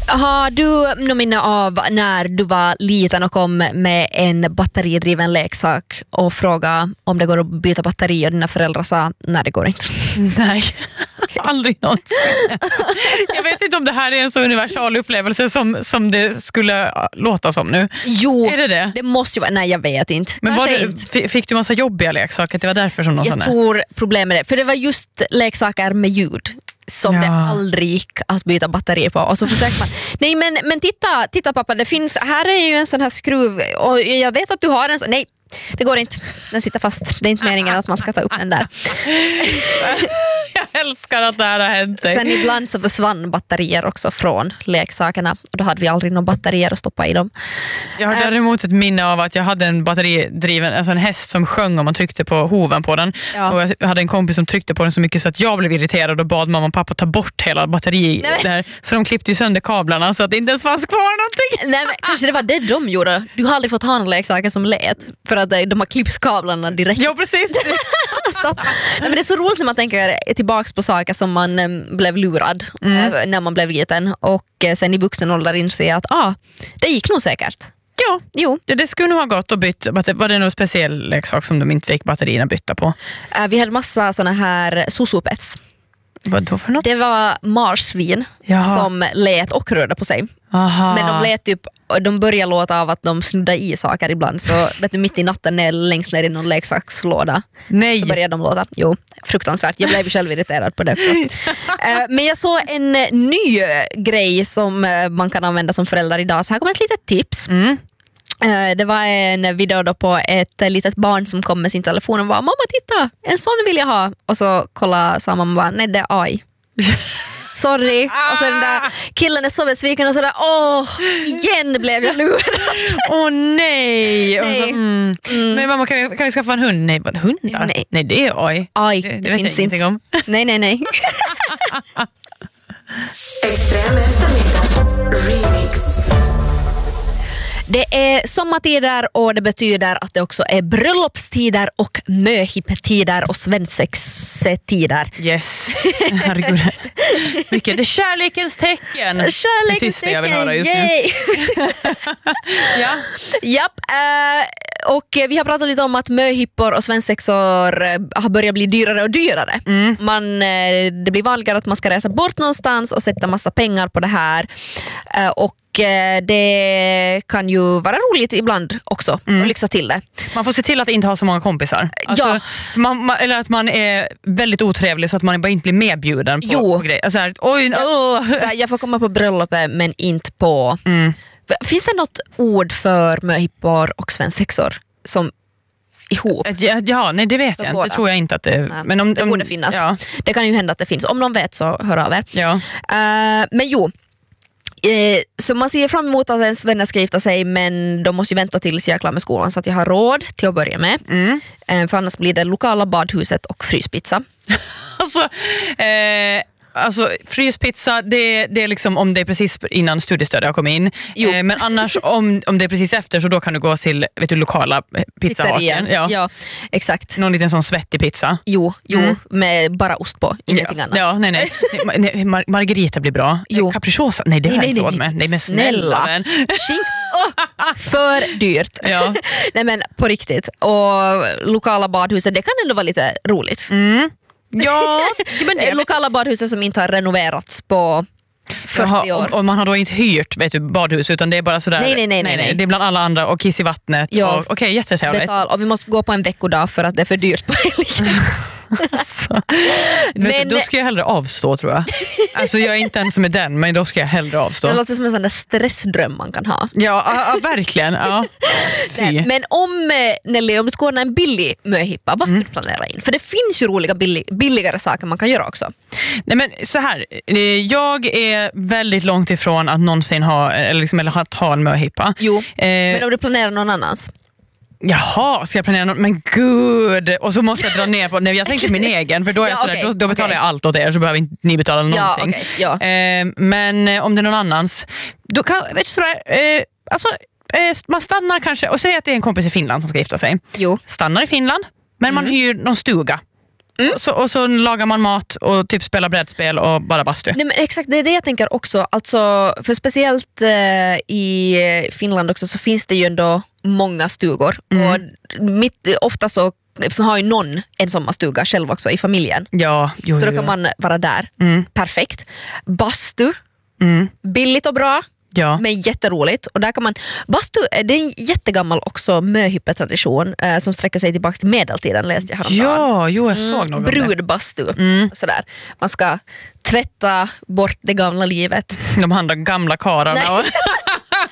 Har du något minne av när du var liten och kom med en batteridriven leksak och frågade om det går att byta batteri och dina föräldrar sa nej, det går inte? Nej, aldrig någonsin. Jag vet inte om det här är en så universal upplevelse som det skulle låta som nu. Jo, är det? Det måste ju vara, nej jag vet inte. Men inte. Fick du massa jobbiga leksaker? Det var därför som någon jag tror problemet är, för det var just leksaker med ljud som det aldrig gick att byta batteri på. Och så försöker man, nej men titta pappa, det finns, här är ju en sån här skruv och jag vet att du har en sån, nej det går inte, den sitter fast, det är inte meningen att man ska ta upp den där. Jag älskar att det här har hänt dig. Sen ibland så försvann batterier också från leksakerna och då hade vi aldrig någon batterier att stoppa i dem. Jag har däremot ett minne av att jag hade en batteridriven, alltså en häst som sjöng om man tryckte på hoven på den. Ja. Och jag hade en kompis som tryckte på den så mycket så att jag blev irriterad och bad mamma och pappa ta bort hela batteri där. Så de klippte ju sönder kablarna så att det inte ens fanns kvar någonting. Nej, men kanske det var det de gjorde. Du har aldrig fått ha några leksaker som lät för att de har klippt kablarna direkt. Ja, precis. Så, men det är så roligt när man tänker tillbaka på saker som man blev lurad när man blev liten och sen i vuxen ålder inser att det gick nog säkert. Ja, jo. Det skulle nog ha gått att byta. Var det någon speciell leksak som de inte fick batterierna bytta på? Vi hade massa såna här susupets. Vad då för något? Det var marsvin som lät och rörde på sig. Aha. Men de lät typ, de började låta av att de snuddade i saker ibland. Så vet du, mitt i natten längst ner i någon leksakslåda. Nej. Så började de låta. Jo, fruktansvärt. Jag blev själv irriterad på det också. Men jag såg en ny grej som man kan använda som förälder idag. Så här kommer ett litet tips. Det var en video då på ett litet barn som kom med sin telefon och var mamma titta, en sån vill jag ha. Och så sa mamma bara, nej det är AI. Sorry. Och så den där killen är så besviken och sådär, igen blev jag lurad. Nej. Och så, men mamma, kan vi skaffa en hund? Nej, vad hundar? Nej, det är AI. AI, det vet finns jag ingenting om. Nej. Extrem eftermiddag Remix. Det är sommartider och det betyder att det också är bröllopstider och möhippetider och svensextider. Yes, herregud. Mycket. Det är kärlekens tecken. Kärlekens tecken, jag vill höra just nu. Japp. Och vi har pratat lite om att möhippor och svensexor har börjat bli dyrare och dyrare. Det blir vanligare att man ska resa bort någonstans och sätta massa pengar på det här. Och det kan ju vara roligt ibland också och lyxa till det. Man får se till att inte ha så många kompisar. Alltså, eller att man är väldigt otrevlig så att man bara inte blir medbjuden på grejer. Alltså här, jag får komma på bröllopet men inte på... Finns det något ord för möhippor och svensexor som ihop? Nej det vet jag inte. Det tror jag inte att det... Men det borde finnas. Ja. Det kan ju hända att det finns. Om någon vet så hör av er. Ja. Men jo, så man ser fram emot att ens vänner ska gifta sig, men de måste ju vänta tills jag är klar med skolan så att jag har råd till att börja med. För annars blir det lokala badhuset och fryspizza. Alltså fryspizza, det är liksom om det är precis innan studiestödet har kommit in. Men annars om det är precis efter så då kan du gå till lokala pizzahaken. Ja, exakt. Någon liten sån svettig pizza. Jo, med bara ost på, ingenting annat. Ja, nej. Margarita blir bra. Capricciosa, nej det har jag inte råd med. Nej men snälla. För dyrt. Ja. Nej men på riktigt. Och lokala badhuset, det kan ändå vara lite roligt. Ja, men det lokala badhuset som inte har renoverats på 40 år. Och man har då inte hyrt badhus utan det är bara sådär. Nej. Det är bland alla andra och kiss i vattnet. Ja. Okej, jättetrevligt. Och vi måste gå på en veckodag för att det är för dyrt på helgen. Alltså. Men då ska jag hellre avstå tror jag. Alltså jag är inte en som är den, men då ska jag hellre avstå. Det låter som en sån där stressdröm man kan ha. Ja, verkligen. Ja. Men Nelly, om du ska ordna en billig möhippa, vad ska du planera in? För det finns ju roliga billigare saker man kan göra också. Nej men så här, jag är väldigt långt ifrån att någonsin ha en möhippa. Jo, men om du planerar någon annans? Jaha, ska jag planera något? Men gud! Och så måste jag dra ner på... Nej, jag tänkte min egen, för då, är då betalar jag allt åt er så behöver inte ni betala någonting. Men om det är någon annans, då kan... Vet du sådär... man stannar kanske och säger att det är en kompis i Finland som ska gifta sig. Jo. Stannar i Finland, men man hyr någon stuga. Och så lagar man mat och typ spelar brädspel och bara bastu. Nej, men exakt, det är det jag tänker också. Alltså, för speciellt i Finland också så finns det ju ändå många stugor. Och ofta så har ju någon en sommarstuga själv också i familjen. Ja, så då kan man vara där. Perfekt. Bastu. Billigt och bra. Ja. Men jätteroligt. Och där kan man, bastu, det är en jättegammal också möhippetradition som sträcker sig tillbaka till medeltiden, läste jag häromdagen. Ja, jag såg något. Brudbastu. Sådär. Man ska tvätta bort det gamla livet. De handlar gamla karlarna.